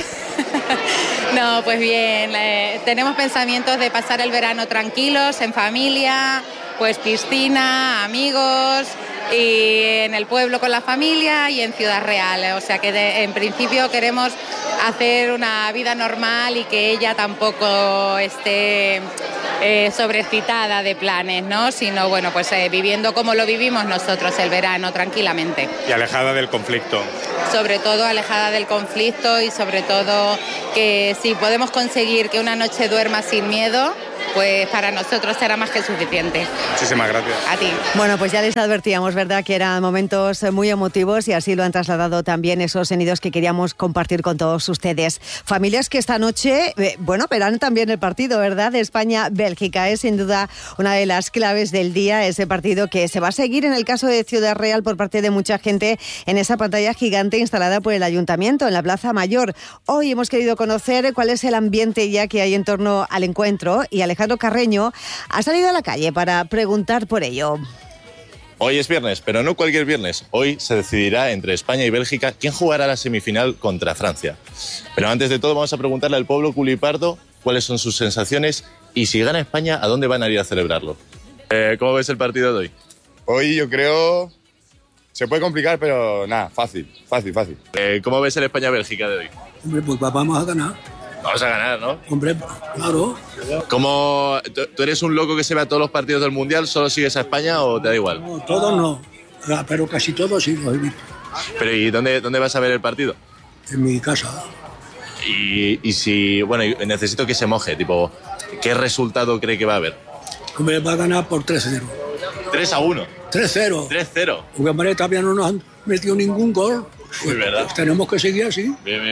No, pues bien, tenemos pensamientos de pasar el verano tranquilos, en familia, pues piscina, amigos, y en el pueblo con la familia y en Ciudad Real. O sea que en principio queremos hacer una vida normal y que ella tampoco esté sobreexcitada de planes, ¿no? Sino, bueno, pues viviendo como lo vivimos nosotros el verano, tranquilamente. Y alejada del conflicto. Sobre todo alejada del conflicto y sobre todo que si podemos conseguir que una noche duerma sin miedo, pues para nosotros será más que suficiente. Muchísimas gracias. A ti. Bueno, pues ya les advertíamos, ¿verdad?, que eran momentos muy emotivos y así lo han trasladado también esos sonidos que queríamos compartir con todos ustedes. Familias que esta noche, verán también el partido, ¿verdad?, de España-Bélgica. Es sin duda una de las claves del día, ese partido que se va a seguir en el caso de Ciudad Real por parte de mucha gente en esa pantalla gigante instalada por el Ayuntamiento en la Plaza Mayor. Hoy hemos querido conocer cuál es el ambiente ya que hay en torno al encuentro y Alejandro Carreño ha salido a la calle para preguntar por ello. Hoy es viernes, pero no cualquier viernes. Hoy se decidirá entre España y Bélgica quién jugará la semifinal contra Francia. Pero antes de todo vamos a preguntarle al pueblo culipardo cuáles son sus sensaciones y si gana España, ¿a dónde van a ir a celebrarlo? ¿Cómo ves el partido de hoy? Hoy yo creo... Se puede complicar, pero nada, fácil. ¿Cómo ves el España-Bélgica de hoy? Hombre, pues vamos a ganar. Vamos a ganar, ¿no? Hombre, claro. ¿Cómo, tú eres un loco que se ve a todos los partidos del Mundial? ¿Solo sigues a España o te da igual? No, todos no, pero casi todos sí los he visto. Pero ¿y dónde vas a ver el partido? En mi casa. Y si, bueno, necesito que se moje, tipo, ¿qué resultado cree que va a haber? Hombre, va a ganar por 3-0. 3-1. 3-0. 3-0. Porque María todavía no nos han metido ningún gol. Muy verdad. Pues tenemos que seguir así. Bien.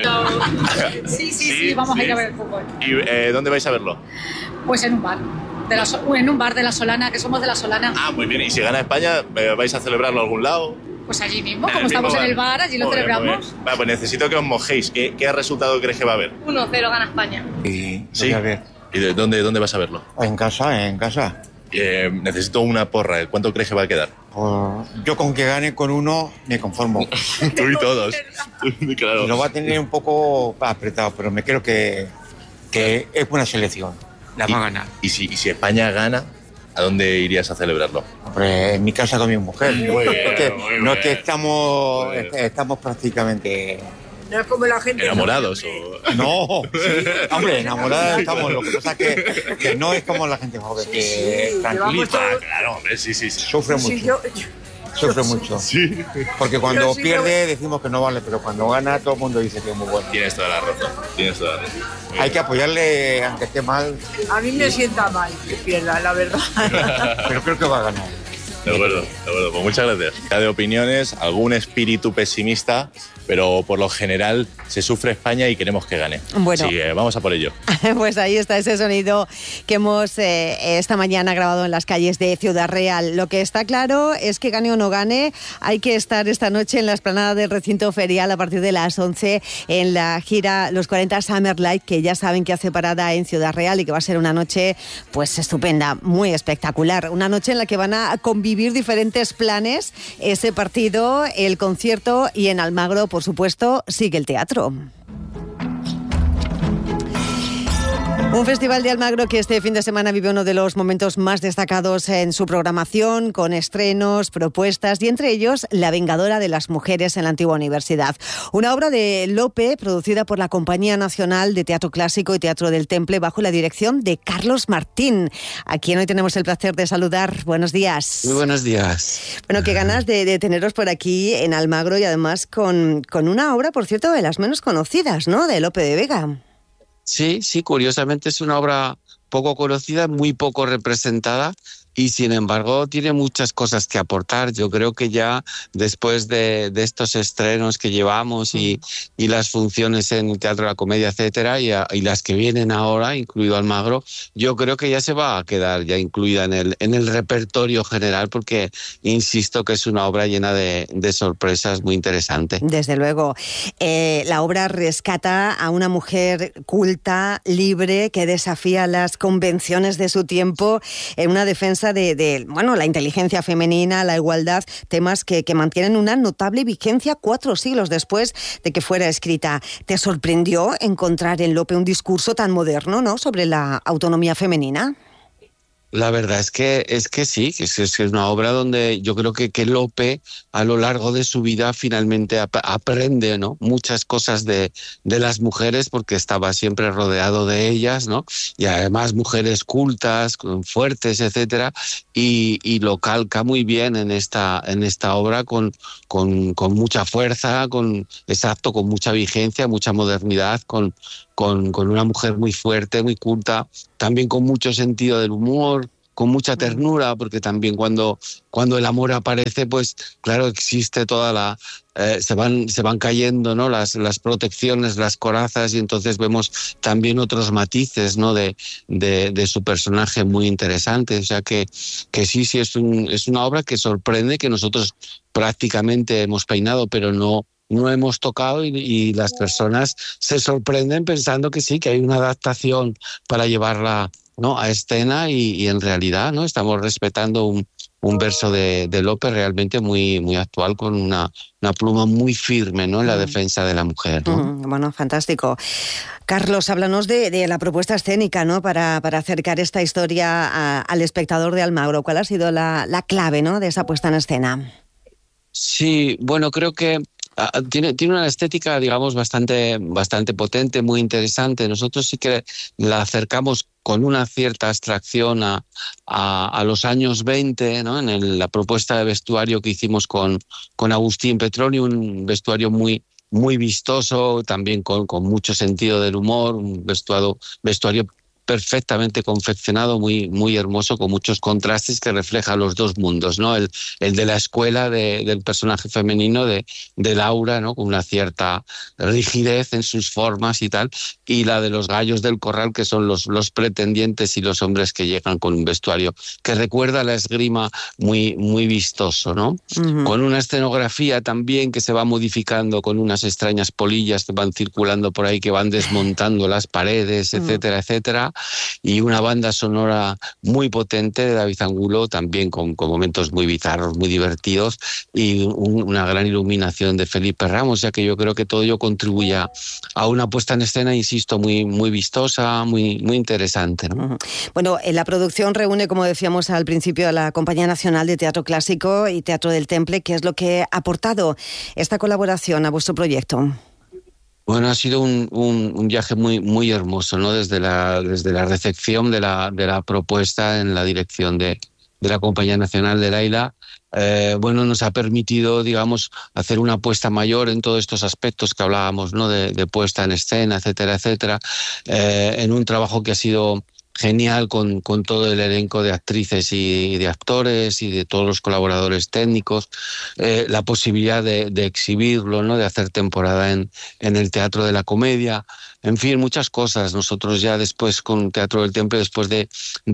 Sí, vamos a ir a ver el fútbol. ¿Y dónde vais a verlo? Pues en un bar. En un bar de La Solana, que somos de La Solana. Ah, muy bien. ¿Y si gana España, vais a celebrarlo a algún lado? Pues allí mismo, como estamos en el bar, allí lo celebramos. Vale, pues necesito que os mojéis. ¿Qué resultado crees que va a haber? 1-0 gana España. ¿Sí? ¿Y de dónde vas a verlo? En casa. Necesito una porra. ¿Cuánto crees que va a quedar? Yo con que gane con uno me conformo. Tú y todos. Claro. Lo va a tener un poco apretado, pero me creo que es buena selección. La va a ganar. ¿Y si España gana, a dónde irías a celebrarlo? Hombre, en mi casa con mi mujer. Muy bien, No es que estamos prácticamente... No es como la gente... ¿Enamorados? No, sí, hombre, enamorados estamos. Lo que pasa es que no es como la gente joven, que tranquilita. Claro, hombre, sí. Sufre mucho. Sufre mucho. Sí. Porque cuando pierde decimos que no vale, pero cuando gana todo el mundo dice que es muy bueno. Tienes toda la razón. Hay que apoyarle aunque esté mal. A mí me sienta mal que pierda, la verdad. Pero creo que va a ganar. De acuerdo. Pues muchas gracias. De opiniones, algún espíritu pesimista, pero por lo general se sufre España y queremos que gane. Bueno. Sí, vamos a por ello. Pues ahí está ese sonido que hemos esta mañana grabado en las calles de Ciudad Real. Lo que está claro es que gane o no gane, hay que estar esta noche en la explanada del recinto ferial a partir de las 11 en la gira Los 40 Summer Light, que ya saben que hace parada en Ciudad Real y que va a ser una noche pues estupenda, muy espectacular. Una noche en la que van a convivir diferentes planes, ese partido, el concierto y en Almagro, por supuesto, sigue el teatro. Un festival de Almagro que este fin de semana vive uno de los momentos más destacados en su programación, con estrenos, propuestas y entre ellos La Vengadora de las Mujeres en la Antigua Universidad. Una obra de Lope producida por la Compañía Nacional de Teatro Clásico y Teatro del Temple bajo la dirección de Carlos Martín, a quien hoy tenemos el placer de saludar. Buenos días. Muy buenos días. Bueno, qué ganas de teneros por aquí en Almagro y además con una obra, por cierto, de las menos conocidas, ¿no?, de Lope de Vega. Sí, curiosamente es una obra poco conocida, muy poco representada y sin embargo tiene muchas cosas que aportar. Yo creo que ya después de estos estrenos que llevamos y las funciones en el Teatro de la Comedia, etcétera, y las que vienen ahora, incluido Almagro, yo creo que ya se va a quedar ya incluida en el repertorio general, porque insisto que es una obra llena de sorpresas muy interesante. Desde luego. La obra rescata a una mujer culta, libre, que desafía las convenciones de su tiempo en una defensa de la inteligencia femenina, la igualdad, temas que mantienen una notable vigencia 4 siglos después de que fuera escrita. ¿Te sorprendió encontrar en Lope un discurso tan moderno, ¿no?, sobre la autonomía femenina? La verdad es que sí, que es una obra donde yo creo que Lope a lo largo de su vida finalmente aprende, ¿no?, muchas cosas de las mujeres, porque estaba siempre rodeado de ellas, ¿no?, y además mujeres cultas, fuertes, etcétera, y lo calca muy bien en esta obra con mucha fuerza, con mucha vigencia, mucha modernidad, con una mujer muy fuerte, muy culta, también con mucho sentido del humor, con mucha ternura, porque también cuando el amor aparece, pues claro, existe toda se van cayendo, ¿no?, las protecciones, las corazas, y entonces vemos también otros matices, ¿no?, de su personaje muy interesante. O sea que sí, es una obra que sorprende, que nosotros prácticamente hemos peinado, pero no hemos tocado, y las personas se sorprenden pensando que sí, que hay una adaptación para llevarla, ¿no?, a escena, y en realidad, ¿no?, estamos respetando un verso de Lope realmente muy, muy actual, con una pluma muy firme, ¿no?, en la defensa de la mujer, ¿no? Bueno, fantástico. Carlos, háblanos de la propuesta escénica, ¿no?, para acercar esta historia al espectador de Almagro. ¿Cuál ha sido la clave, ¿no?, de esa puesta en escena? Sí, bueno, creo que tiene una estética, digamos, bastante potente, muy interesante. Nosotros sí que la acercamos con una cierta abstracción a los años 20, ¿no?, en la propuesta de vestuario que hicimos con Agustín Petroni, un vestuario muy vistoso, también con mucho sentido del humor, un vestuario perfectamente confeccionado, muy, muy hermoso, con muchos contrastes que refleja los dos mundos, ¿no? El de la escuela del personaje femenino, de Laura, ¿no? Con una cierta rigidez en sus formas y tal, y la de los gallos del corral, que son los pretendientes y los hombres que llegan con un vestuario que recuerda a la esgrima, muy, muy vistoso, ¿no? Con una escenografía también que se va modificando, con unas extrañas polillas que van circulando por ahí, que van desmontando las paredes, etcétera, etcétera, y una banda sonora muy potente de David Angulo, también con momentos muy bizarros, muy divertidos, y una gran iluminación de Felipe Ramos, ya que yo creo que todo ello contribuye a una puesta en escena, insisto, muy, muy vistosa, muy, muy interesante, ¿no? Bueno, la producción reúne, como decíamos al principio, a la Compañía Nacional de Teatro Clásico y Teatro del Temple. ¿Qué es lo que ha aportado esta colaboración a vuestro proyecto? Bueno, ha sido un viaje muy, muy hermoso, ¿no? Desde la recepción de la propuesta en la dirección de la Compañía Nacional de Laila, bueno, nos ha permitido, digamos, hacer una apuesta mayor en todos estos aspectos que hablábamos, ¿no? De puesta en escena, etcétera, etcétera, en un trabajo que ha sido genial con todo el elenco de actrices y de actores y de todos los colaboradores técnicos, la posibilidad de exhibirlo, ¿no? De hacer temporada en el Teatro de la Comedia, en fin, muchas cosas. Nosotros ya después con Teatro del Temple, después de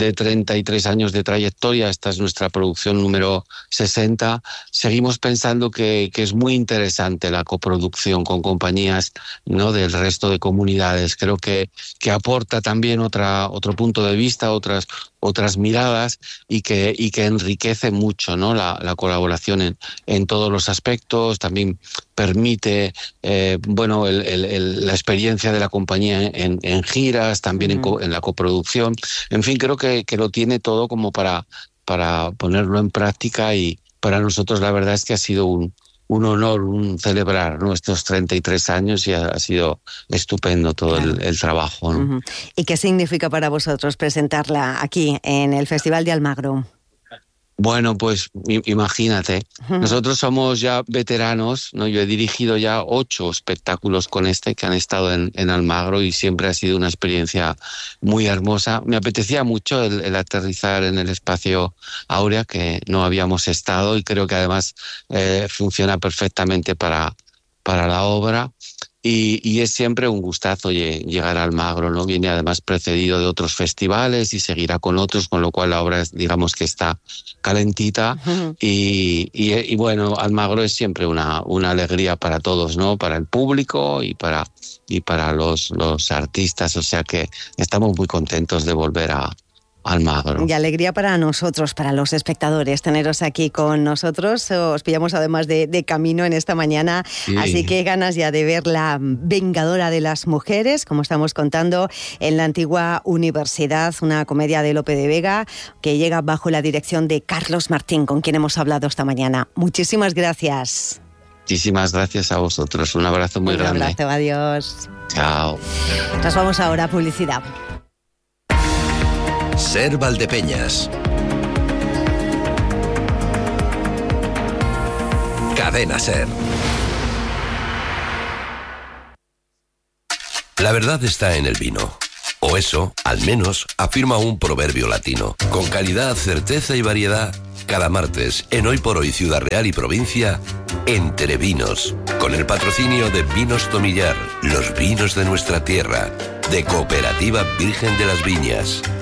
33 años de trayectoria, esta es nuestra producción número 60, seguimos pensando que es muy interesante la coproducción con compañías, ¿no? Del resto de comunidades. Creo que aporta también otro punto de vista, otras miradas, y que enriquece mucho, ¿no? La colaboración en todos los aspectos. También permite bueno, la experiencia de la compañía en giras, también en la coproducción. En fin, creo que lo tiene todo como para ponerlo en práctica, y para nosotros la verdad es que ha sido un honor, celebrar, ¿no? Estos 33 años, y ha sido estupendo todo el trabajo, ¿no? ¿Y qué significa para vosotros presentarla aquí en el Festival de Almagro? Bueno, pues imagínate, nosotros somos ya veteranos, ¿no? Yo he dirigido ya 8 espectáculos con que han estado en Almagro, y siempre ha sido una experiencia muy hermosa. Me apetecía mucho el aterrizar en el espacio Áurea, que no habíamos estado, y creo que además funciona perfectamente para la obra. Y es siempre un gustazo llegar a Almagro, ¿no? Viene además precedido de otros festivales y seguirá con otros, con lo cual la obra, digamos que está calentita. Y bueno, Almagro es siempre una alegría para todos, ¿no? Para el público y para los artistas, o sea que estamos muy contentos de volver a Almagro. Y alegría para nosotros, para los espectadores, teneros aquí con nosotros. Os pillamos además de camino en esta mañana, sí. Así que ganas ya de ver La Vengadora de las Mujeres, como estamos contando, en la antigua universidad, una comedia de Lope de Vega que llega bajo la dirección de Carlos Martín, con quien hemos hablado esta mañana. Muchísimas gracias. Muchísimas gracias a vosotros. Un abrazo muy grande. Un abrazo, adiós. Chao. Nos vamos ahora a publicidad. Ser Valdepeñas. Cadena Ser. La verdad está en el vino. O eso, al menos, afirma un proverbio latino. Con calidad, certeza y variedad, cada martes, en Hoy por Hoy Ciudad Real y Provincia, Entre Vinos, con el patrocinio de Vinos Tomillar, los vinos de nuestra tierra, de Cooperativa Virgen de las Viñas,